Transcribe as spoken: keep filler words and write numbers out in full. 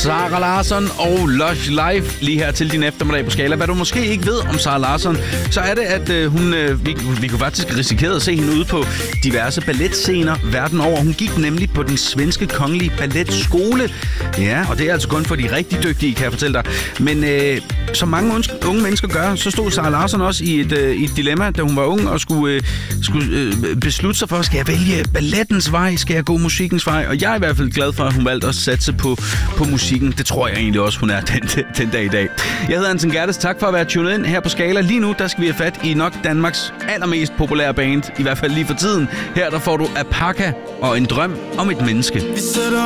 Sara Larsson og Lush Live lige her til din eftermiddag på Skala. Hvad du måske ikke ved om Sara Larsson, så er det, at øh, hun, øh, vi, vi kunne faktisk risikere at se hende ude på diverse balletscener verden over. Hun gik nemlig på den svenske kongelige balletskole. Ja, og det er altså kun for de rigtig dygtige, kan jeg fortælle dig. Men øh, som mange unge mennesker gør, så stod Sara Larsson også i et, øh, i et dilemma, da hun var ung og skulle, øh, skulle øh, beslutte sig for, skal jeg vælge ballettens vej, skal jeg gå musikkens vej? Og jeg er i hvert fald glad for, at hun valgte at satse på, på musikken. Det tror jeg egentlig også, hun er den, den dag i dag. Jeg hedder Anton Gerdes. Tak for at være tunet ind her på Skala. Lige nu, der skal vi have fat i nok Danmarks allermest populære band, i hvert fald lige for tiden. Her der får du Apaka og En drøm om et menneske.